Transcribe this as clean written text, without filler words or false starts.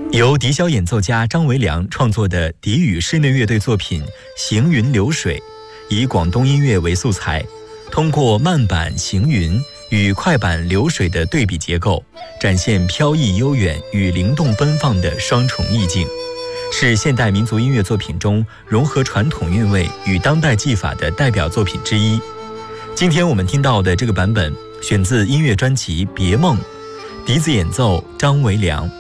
由笛箫演奏家张维良创作的笛语室内乐队作品《行云流水》，以广东音乐为素材，通过慢板行云与快板流水的对比结构，展现飘逸悠远与灵动奔放的双重意境，是现代民族音乐作品中融合传统韵味与当代技法的代表作品之一。今天我们听到的这个版本选自音乐专辑《别梦》，笛子演奏张维良。